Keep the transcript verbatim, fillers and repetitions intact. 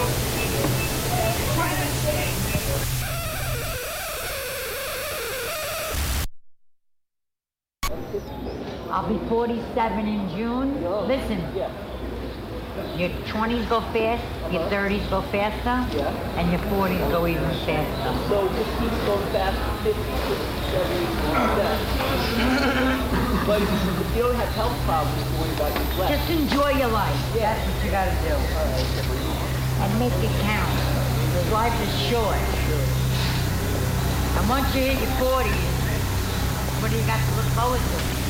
I'll be forty-seven in June. Listen, your twenties go fast, your thirties go faster, and your forties go even faster. So just keep going fast, fifty, sixty, seventy, But if you don't have health problems to worry about, your left. Just enjoy your life. Yeah. That's what you gotta do. All right. And make it count. Because life is short. Sure. And once you hit your forties, what do you got to look forward to?